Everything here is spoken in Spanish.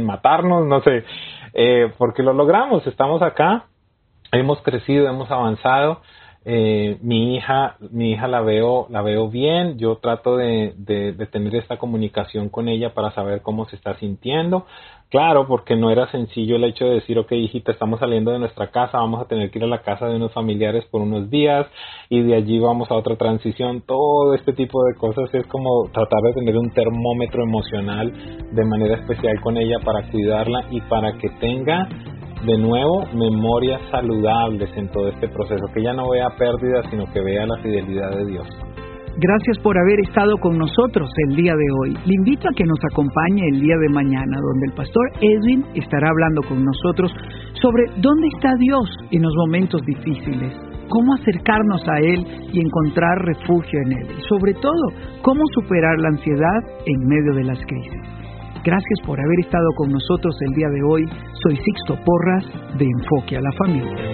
matarnos, no sé, porque lo logramos, estamos acá, hemos crecido, hemos avanzado. Mi hija la veo bien. Yo trato de tener esta comunicación con ella para saber cómo se está sintiendo. Claro, porque no era sencillo el hecho de decir, ok, hijita, estamos saliendo de nuestra casa, vamos a tener que ir a la casa de unos familiares por unos días y de allí vamos a otra transición. Todo este tipo de cosas es como tratar de tener un termómetro emocional de manera especial con ella para cuidarla y para que tenga de nuevo memorias saludables en todo este proceso, que ella no vea pérdidas, sino que vea la fidelidad de Dios. Gracias por haber estado con nosotros el día de hoy. Le invito a que nos acompañe el día de mañana, donde el pastor Edwin estará hablando con nosotros sobre dónde está Dios en los momentos difíciles, cómo acercarnos a Él y encontrar refugio en Él, y sobre todo, cómo superar la ansiedad en medio de las crisis. Gracias por haber estado con nosotros el día de hoy. Soy Sixto Porras, de Enfoque a la Familia.